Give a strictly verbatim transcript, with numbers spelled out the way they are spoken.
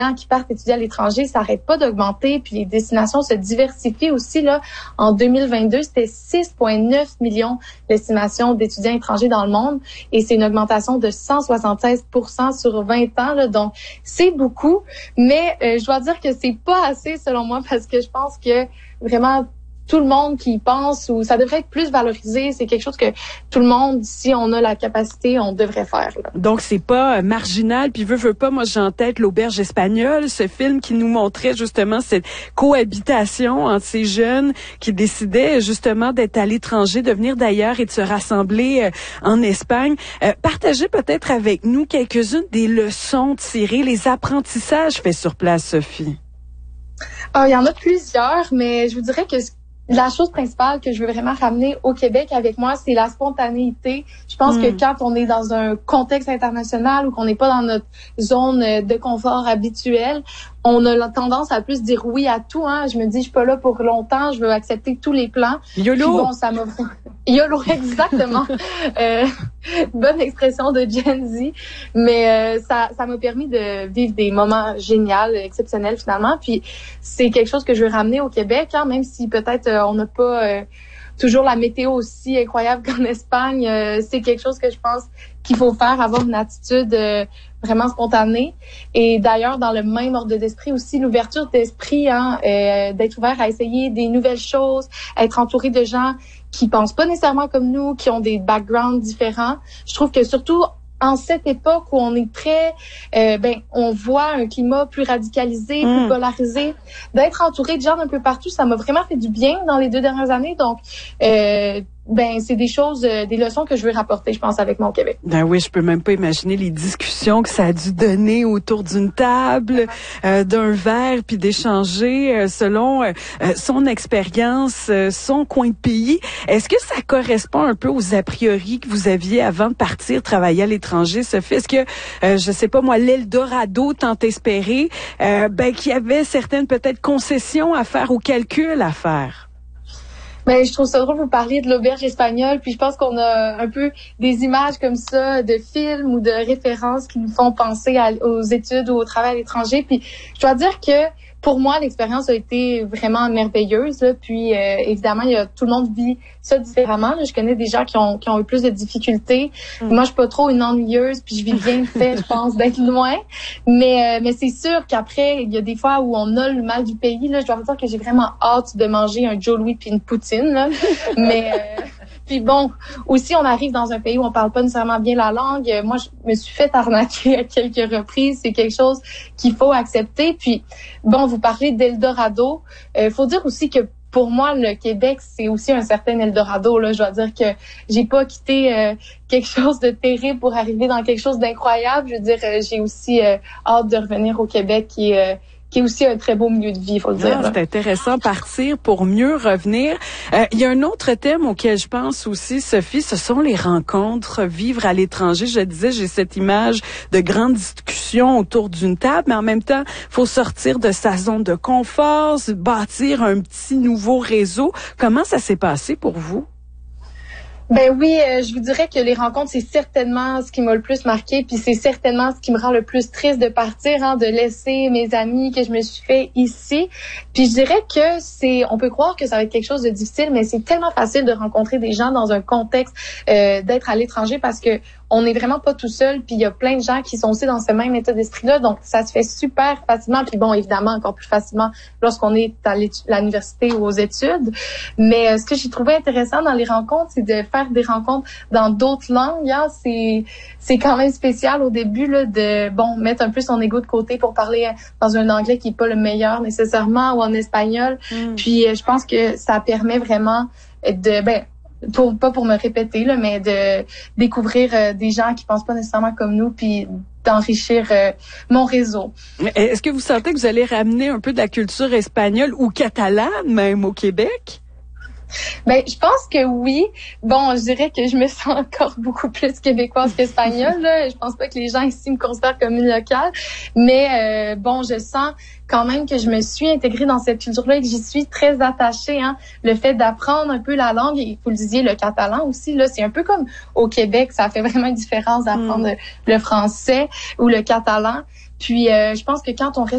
qui partent étudier à l'étranger, ça n'arrête pas d'augmenter, puis les destinations se diversifient aussi. Là, en deux mille vingt-deux, c'était six virgule neuf millions d'estimations d'étudiants étrangers dans le monde, et c'est une augmentation de cent soixante-seize pour cent sur vingt ans. Là, donc, c'est beaucoup, mais euh, je dois dire que c'est pas assez selon moi, parce que je pense que vraiment tout le monde qui y pense, ou ça devrait être plus valorisé. C'est quelque chose que tout le monde, si on a la capacité, on devrait faire. Là. Donc, c'est pas euh, marginal. Puis, veux, veux pas, moi, j'ai en tête L'Auberge espagnole, ce film qui nous montrait justement cette cohabitation entre ces jeunes qui décidaient justement d'être à l'étranger, de venir d'ailleurs et de se rassembler euh, en Espagne. Euh, partagez peut-être avec nous quelques-unes des leçons tirées, les apprentissages faits sur place, Sophie. Ah, il y en a plusieurs, mais je vous dirais que la chose principale que je veux vraiment ramener au Québec avec moi, c'est la spontanéité. Je pense mmh. que quand on est dans un contexte international ou qu'on n'est pas dans notre zone de confort habituelle, on a la tendance à plus dire oui à tout. Hein. Je me dis, je suis pas là pour longtemps, je veux accepter tous les plans. YOLO! Puis bon, ça m'a... YOLO, exactement. euh, bonne expression de Gen Z. Mais euh, ça ça m'a permis de vivre des moments géniaux, exceptionnels finalement. Puis c'est quelque chose que je veux ramener au Québec, hein, même si peut-être euh, on n'a pas euh, toujours la météo aussi incroyable qu'en Espagne. Euh, c'est quelque chose que je pense qu'il faut faire, avoir une attitude euh, vraiment spontanée. Et d'ailleurs, dans le même ordre d'esprit aussi, l'ouverture d'esprit, hein, euh, d'être ouvert à essayer des nouvelles choses, être entouré de gens qui pensent pas nécessairement comme nous, qui ont des backgrounds différents. Je trouve que surtout en cette époque où on est très, euh, ben, on voit un climat plus radicalisé, mmh. plus polarisé, d'être entouré de gens d'un peu partout, ça m'a vraiment fait du bien dans les deux dernières années. Donc, euh, ben, c'est des choses, euh, des leçons que je veux rapporter, je pense, avec mon Québec. Ben oui, je peux même pas imaginer les discussions que ça a dû donner autour d'une table, euh, d'un verre, puis d'échanger euh, selon euh, son expérience, euh, son coin de pays. Est-ce que ça correspond un peu aux a priori que vous aviez avant de partir travailler à l'étranger, Sophie? Est-ce que, euh, je sais pas moi, l'Eldorado tant espéré, euh, ben, qu'il y avait certaines peut-être concessions à faire ou calculs à faire? Ben, je trouve ça drôle, vous parliez de l'auberge espagnole, puis je pense qu'on a un peu des images comme ça de films ou de références qui nous font penser à, aux études ou au travail à l'étranger. Puis je dois dire que pour moi, l'expérience a été vraiment merveilleuse. Là. Puis euh, évidemment, il y a, tout le monde vit ça différemment. Là. Je connais des gens qui ont qui ont eu plus de difficultés. Mm. Moi, je suis pas trop une ennuyeuse, puis je vis bien le fait, je pense, d'être loin. Mais euh, mais c'est sûr qu'après, il y a des fois où on a le mal du pays. Là, je dois vous dire que j'ai vraiment hâte de manger un Joe Louis puis une poutine. Là. Mais euh, puis bon, aussi on arrive dans un pays où on parle pas nécessairement bien la langue. Moi, je me suis fait arnaquer à quelques reprises. C'est quelque chose qu'il faut accepter. Puis bon, vous parlez d'Eldorado. Il euh, faut dire aussi que pour moi, le Québec, c'est aussi un certain Eldorado. Là, je dois dire que j'ai pas quitté euh, quelque chose de terrible pour arriver dans quelque chose d'incroyable. Je veux dire, euh, j'ai aussi euh, hâte de revenir au Québec qui est euh, qui est aussi un très beau milieu de vie, il faut le dire. Ah, c'est intéressant, partir pour mieux revenir. Euh, il y a un autre thème auquel je pense aussi, Sophie, ce sont les rencontres, vivre à l'étranger. Je disais, j'ai cette image de grandes discussions autour d'une table, mais en même temps, faut sortir de sa zone de confort, bâtir un petit nouveau réseau. Comment ça s'est passé pour vous? Ben oui, euh, je vous dirais que les rencontres, c'est certainement ce qui m'a le plus marqué, puis c'est certainement ce qui me rend le plus triste de partir, hein, de laisser mes amis que je me suis fait ici. Puis je dirais que c'est, on peut croire que ça va être quelque chose de difficile, mais c'est tellement facile de rencontrer des gens dans un contexte euh, d'être à l'étranger parce que on n'est vraiment pas tout seul, puis il y a plein de gens qui sont aussi dans ce même état d'esprit-là, donc ça se fait super facilement, puis bon, évidemment, encore plus facilement lorsqu'on est à l'université ou aux études. Mais euh, ce que j'ai trouvé intéressant dans les rencontres, c'est de faire des rencontres dans d'autres langues. Hein. C'est c'est quand même spécial au début là, de bon mettre un peu son ego de côté pour parler dans un anglais qui est pas le meilleur nécessairement ou en espagnol. Mm. Puis euh, je pense que ça permet vraiment de ben pour pas pour me répéter là, mais de découvrir euh, des gens qui pensent pas nécessairement comme nous, puis d'enrichir euh, mon réseau. Est-ce que vous sentez que vous allez ramener un peu de la culture espagnole ou catalane même au Québec? Ben, je pense que oui. Bon, je dirais que je me sens encore beaucoup plus québécoise qu'espagnole. Là. Je pense pas que les gens ici me considèrent comme une locale, mais euh, bon, je sens quand même que je me suis intégrée dans cette culture-là et que j'y suis très attachée. Hein. Le fait d'apprendre un peu la langue, et vous le disiez, le catalan aussi, là, c'est un peu comme au Québec, ça fait vraiment une différence d'apprendre mm. le français ou le catalan. Puis, euh, je pense que quand on reste